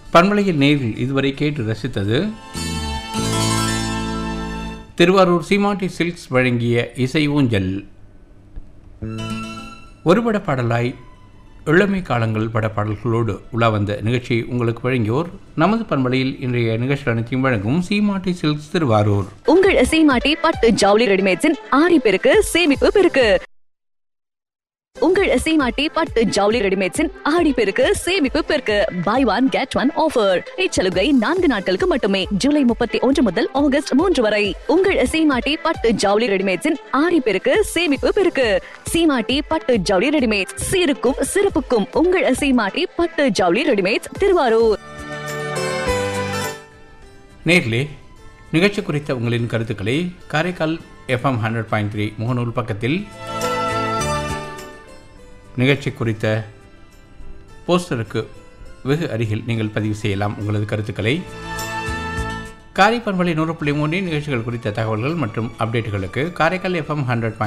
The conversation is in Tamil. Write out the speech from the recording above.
பண்பலையில் நேரில் இதுவரை கேட்டு ரசித்தது திருவாரூர் சீமாட்டி சில்க்ஸ் வழங்கிய இசை ஊஞ்சல். ஒருபட பாடலாய் இளமை காலங்கள் பட பாடல்களோடு உலா வந்த நிகழ்ச்சியை உங்களுக்கு வழங்கியோர் நமது பண்பலையில் இன்றைய நிகழ்ச்சி அனைத்தையும் வழங்கும் சீமாட்டி சில்க்ஸ் திருவாரூர். உங்கள் சீமாட்டி பட்டு ஜவுளி ரெடிமேட்ஸின் ஆரி பெருக்கு சேமிப்பு பெருக்கு. உங்கள் சீமாட்டி பட்டு ஜவுளி ரெடிமேட்ஸின் ஆடி பெருக்கு சேமிப்பு பெருக்கு. By one get one offer. இச்சலுகை 4 நாட்களுக்கு மட்டுமே. ஜூலை 31 முதல் ஆகஸ்ட் 3 வரை. உங்கள் சீமாட்டி பட்டு ஜவுளி ரெடிமேட்ஸின் ஆடி பெருக்கு சேமிப்பு பெருக்கு. சீமாட்டி பட்டு ஜவுளி ரெடிமேட்ஸ், சீருக்கும் சிறப்புக்கும் உங்கள் சீமாட்டி பட்டு ஜவுளி ரெடிமேட்ஸ் திருவாரூர். நேரிலே நிகழ்ச்சி குறித்த உங்களின் கருத்துக்களை காரைக்கால் FM 100.3 முகநூல் பக்கத்தில் நிகழ்ச்சி குறித்த போஸ்டருக்கு வெகு அருகில் நீங்கள் பதிவு செய்யலாம் உங்களது கருத்துக்களை. காரை பண்பலை 100.3 நிகழ்ச்சிகள் குறித்த தகவல்கள் மற்றும் அப்டேட்டுகளுக்கு காரைக்கால் FM 100.